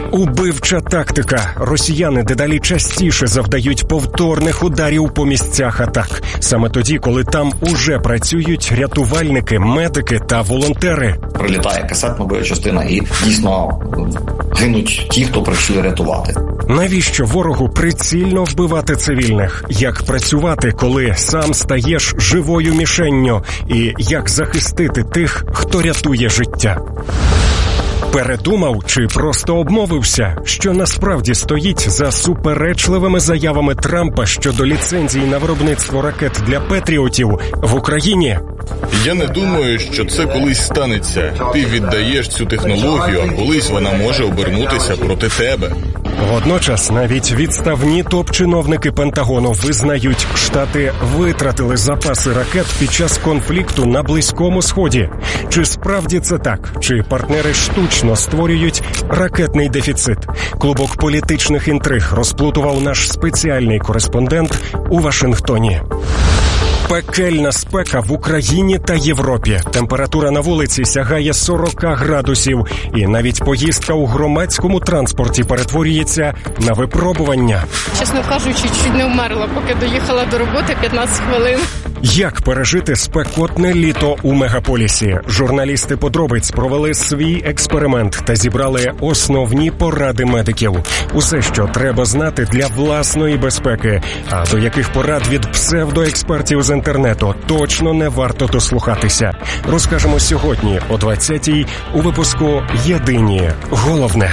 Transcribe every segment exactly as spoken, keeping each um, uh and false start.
Убивча тактика. Росіяни дедалі частіше завдають повторних ударів по місцях атак. Саме тоді, коли там уже працюють рятувальники, медики та волонтери. Прилітає касетна боєчастина і дійсно гинуть ті, хто прийшли рятувати. Навіщо ворогу прицільно вбивати цивільних? Як працювати, коли сам стаєш живою мішенню? І як захистити тих, хто рятує життя? Передумав чи просто обмовився? Що насправді стоїть за суперечливими заявами Трампа щодо ліцензій на виробництво ракет для Петріотів в Україні? Я не думаю, що це колись станеться. Ти віддаєш цю технологію, а колись вона може обернутися проти тебе. Водночас навіть відставні топ-чиновники Пентагону визнають, Штати витратили запаси ракет під час конфлікту на Близькому Сході. Чи справді це так? Чи партнери штучно створюють ракетний дефіцит? Клубок політичних інтриг розплутував наш спеціальний кореспондент у Вашингтоні. Пекельна спека в Україні та Європі. Температура на вулиці сягає сорок градусів. І навіть поїздка у громадському транспорті перетворюється на випробування. Чесно кажучи, чуть не вмерла, поки доїхала до роботи п'ятнадцять хвилин. Як пережити спекотне літо у мегаполісі? Журналісти «Подробиць» провели свій експеримент та зібрали основні поради медиків. Усе, що треба знати для власної безпеки. А до яких порад від псевдоекспертів з інтернету точно не варто дослухатися. Розкажемо сьогодні о двадцятій у випуску «Єдині. Головне».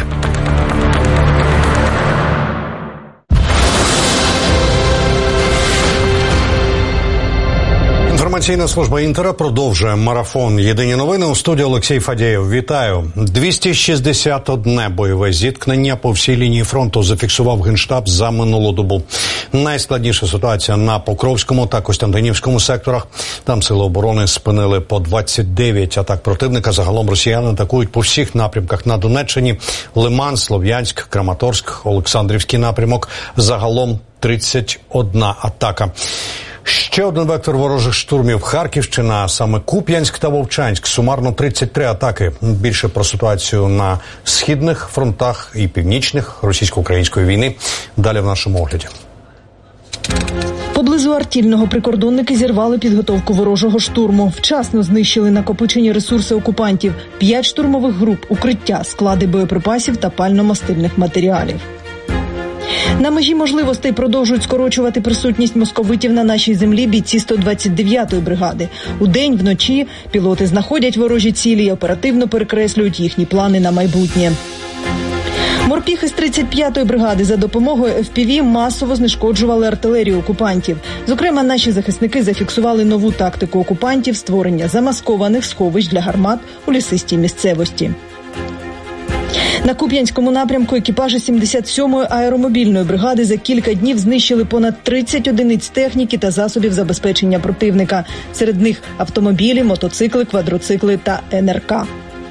Інформаційна служба «Інтера» продовжує марафон «Єдині новини». У студії Олексій Фадєєв. Вітаю. двісті шістдесят одне бойове зіткнення по всій лінії фронту зафіксував Генштаб за минулу добу. Найскладніша ситуація на Покровському та Костянтинівському секторах. Там сили оборони спинили по двадцять дев'ять атак противника. Загалом росіяни атакують по всіх напрямках на Донеччині. Лиман, Слов'янськ, Краматорськ, Олександрівський напрямок. Загалом тридцять одна атака. Ще один вектор ворожих штурмів – Харківщина, саме Куп'янськ та Вовчанськ. Сумарно тридцять три атаки. Більше про ситуацію на східних фронтах і північних російсько-української війни. Далі в нашому огляді. Поблизу Артільного прикордонники зірвали підготовку ворожого штурму. Вчасно знищили накопичені ресурси окупантів. П'ять штурмових груп, укриття, склади боєприпасів та пально-мастильних матеріалів. На межі можливостей продовжують скорочувати присутність московитів на нашій землі бійці сто двадцять дев'ятої бригади. Удень, вночі пілоти знаходять ворожі цілі і оперативно перекреслюють їхні плани на майбутнє. Морпіхи з тридцять п'ятої бригади за допомогою еф пі ві масово знешкоджували артилерію окупантів. Зокрема, наші захисники зафіксували нову тактику окупантів – створення замаскованих сховищ для гармат у лісистій місцевості. На Куп'янському напрямку екіпажі сімдесят сьомої аеромобільної бригади за кілька днів знищили понад тридцять одиниць техніки та засобів забезпечення противника. Серед них автомобілі, мотоцикли, квадроцикли та ен ер ка.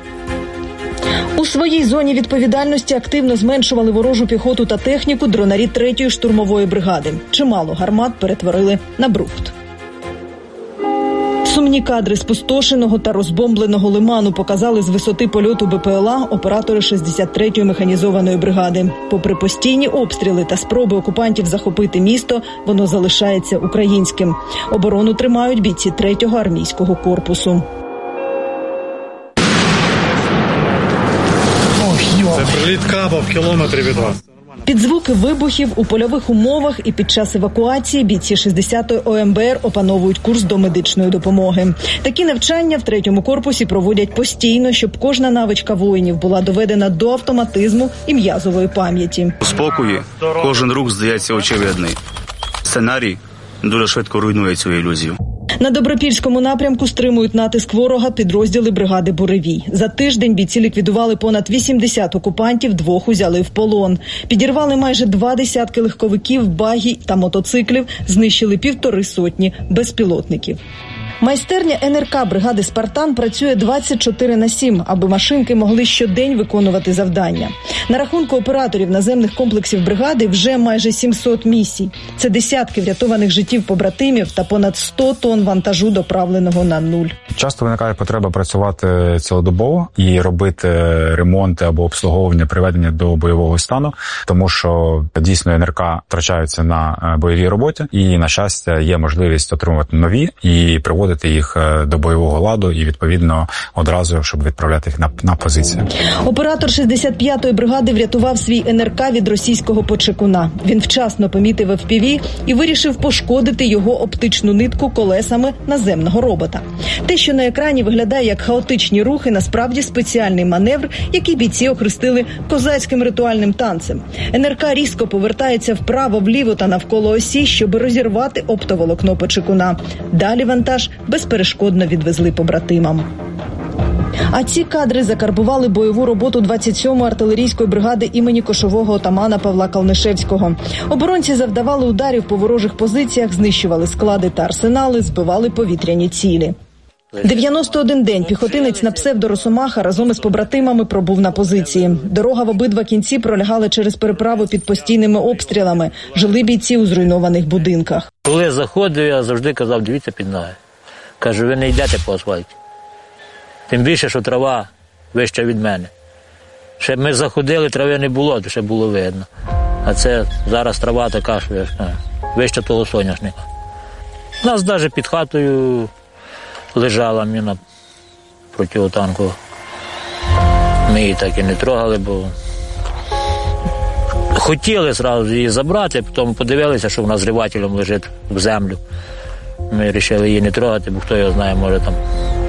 У своїй зоні відповідальності активно зменшували ворожу піхоту та техніку дронарі третьої штурмової бригади. Чимало гармат перетворили на брухт. Сумні кадри спустошеного та розбомбленого Лиману показали з висоти польоту бе пе ел а оператори шістдесят третьої механізованої бригади. Попри постійні обстріли та спроби окупантів захопити місто, воно залишається українським. Оборону тримають бійці третього армійського корпусу. Це приліт каба в кілометрі від вас. Під звуки вибухів у польових умовах і під час евакуації бійці шістдесятої о ем бе ер опановують курс до медичної допомоги. Такі навчання в третьому корпусі проводять постійно, щоб кожна навичка воїнів була доведена до автоматизму і м'язової пам'яті. У спокої кожен рух здається очевидний. Сценарій дуже швидко руйнує цю ілюзію. На Добропільському напрямку стримують натиск ворога підрозділи бригади «Буревій». За тиждень бійці ліквідували понад вісімдесят окупантів, двох узяли в полон. Підірвали майже два десятки легковиків, багі та мотоциклів, знищили півтори сотні безпілотників. Майстерня ен ер ка бригади «Спартан» працює двадцять чотири на сім, аби машинки могли щодень виконувати завдання. На рахунку операторів наземних комплексів бригади вже майже сімсот місій. Це десятки врятованих життів побратимів та понад сто тонн вантажу, доправленого на нуль. Часто виникає потреба працювати цілодобово і робити ремонти або обслуговування, приведення до бойового стану, тому що дійсно ен ер ка втрачаються на бойовій роботі і, на щастя, є можливість отримувати нові і приводити їх до бойового ладу і, відповідно, одразу, щоб відправляти їх на, на позиції. Оператор шістдесят п'ятої бригади врятував свій ен ер ка від російського почекуна. Він вчасно помітив еф пі ві і вирішив пошкодити його оптичну нитку колесами наземного робота. Те, що на екрані виглядає як хаотичні рухи, насправді спеціальний маневр, який бійці охрестили козацьким ритуальним танцем. ен ер ка різко повертається вправо-вліво та навколо осі, щоб розірвати оптоволокно почекуна. Далі вантаж безперешкодно відвезли побратимам. А ці кадри закарбували бойову роботу двадцять сьомої артилерійської бригади імені кошового отамана Павла Калнишевського. Оборонці завдавали ударів по ворожих позиціях, знищували склади та арсенали, збивали повітряні цілі. дев'яносто один день піхотинець на псевдо Росомаха разом із побратимами пробув на позиції. Дорога в обидва кінці пролягала через переправу під постійними обстрілами. Жили бійці у зруйнованих будинках. Коли заходив, я завжди казав, дивіться під ноги. Кажу, ви не йдете по асфальті. Тим більше, що трава вища від мене. Ще ми заходили, трави не було, то ще було видно. А це зараз трава така, що вища того соняшника. У нас навіть під хатою лежала міна протитанкова. Ми її так і не трогали, бо хотіли одразу її забрати, потім подивилися, що вона зривателем лежить в землю. Ми вирішили її не трогати, бо хто його знає, може там